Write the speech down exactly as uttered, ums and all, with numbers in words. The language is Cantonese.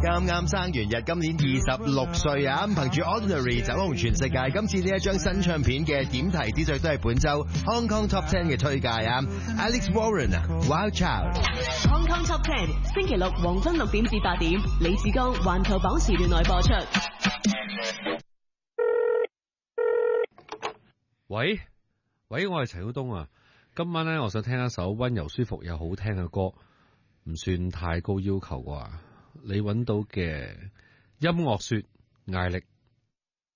啱啱生完日，今年二十六歲啊！憑住 Ordinary 走紅全世界，今次呢一張新唱片嘅點題之最都係本周 Hong Kong Top Ten 嘅推介啊 ！Alex Warren 啊 ，Wild Child。Hong Kong Top Ten， 星期六黃昏六點至八點，李志剛環球榜時段內播出。 喂喂，我係陳曉東啊！今晚咧，我想聽一首溫柔舒服又好聽嘅歌，唔算太高要求啩。你揾到嘅音樂說艾力。